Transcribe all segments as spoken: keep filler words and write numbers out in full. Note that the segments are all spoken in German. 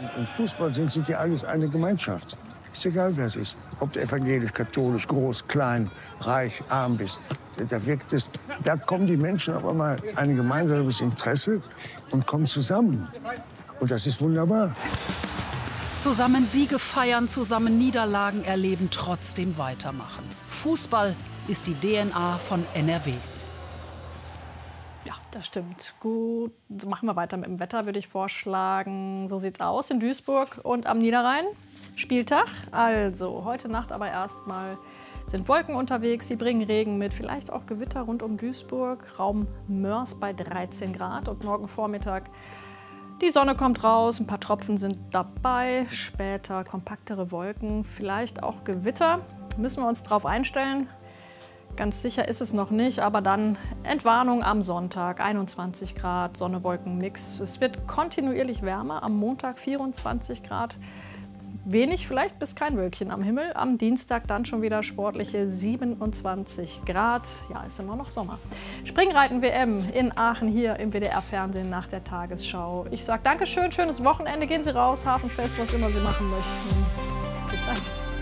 Im Fußball sind, sind die alles eine Gemeinschaft. Ist egal, wer es ist. Ob du evangelisch, katholisch, groß, klein, reich, arm bist. Da wirkt es, da kommen die Menschen auf einmal ein gemeinsames Interesse und kommen zusammen. Und das ist wunderbar. Zusammen Siege feiern, zusammen Niederlagen erleben, trotzdem weitermachen. Fußball ist die D N A von N R W. Ja, das stimmt. Gut, so machen wir weiter mit dem Wetter, würde ich vorschlagen. So sieht's aus in Duisburg und am Niederrhein. Spieltag. Also, heute Nacht aber erstmal sind Wolken unterwegs. Sie bringen Regen mit, vielleicht auch Gewitter rund um Duisburg. Raum Mörs bei dreizehn Grad. Und morgen Vormittag die Sonne kommt raus, ein paar Tropfen sind dabei. Später kompaktere Wolken, vielleicht auch Gewitter. Müssen wir uns darauf einstellen. Ganz sicher ist es noch nicht, aber dann Entwarnung am Sonntag, einundzwanzig Grad, Sonne-Wolken-Mix. Es wird kontinuierlich wärmer, am Montag vierundzwanzig Grad. Wenig, vielleicht bis kein Wölkchen am Himmel. Am Dienstag dann schon wieder sportliche siebenundzwanzig Grad. Ja, ist immer noch Sommer. Springreiten-W M in Aachen hier im W D R-Fernsehen nach der Tagesschau. Ich sage Dankeschön, schönes Wochenende. Gehen Sie raus, Hafenfest, was immer Sie machen möchten. Bis dann.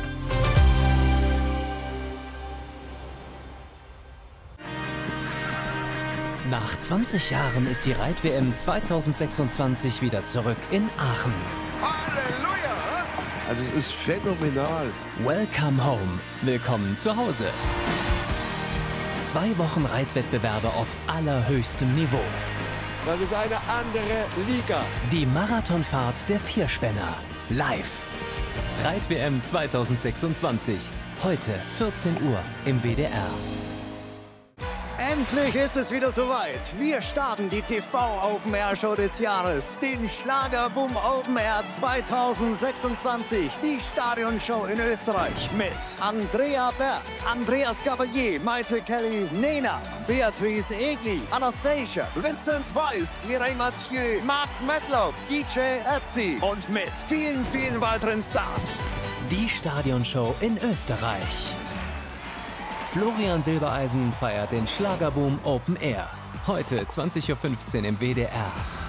Nach zwanzig Jahren ist die Reit-W M zweitausendsechsundzwanzig wieder zurück in Aachen. Halleluja! Also es ist phänomenal. Welcome home. Willkommen zu Hause. Zwei Wochen Reitwettbewerbe auf allerhöchstem Niveau. Das ist eine andere Liga. Die Marathonfahrt der Vierspänner. Live. Reit-W M zweitausendsechsundzwanzig. Heute vierzehn Uhr im W D R. Endlich ist es wieder soweit. Wir starten die T V-Open-Air-Show des Jahres, den Schlagerboom Open Air zweitausendsechsundzwanzig, die Stadionshow in Österreich mit Andrea Berg, Andreas Gabalier, Maite Kelly, Nena, Beatrice Egli, Anastasia, Vincent Weiss, Mireille Mathieu, Mark Medlock, D J Ötzi und mit vielen, vielen weiteren Stars. Die Stadionshow in Österreich. Florian Silbereisen feiert den Schlagerboom Open Air. Heute zwanzig Uhr fünfzehn im W D R.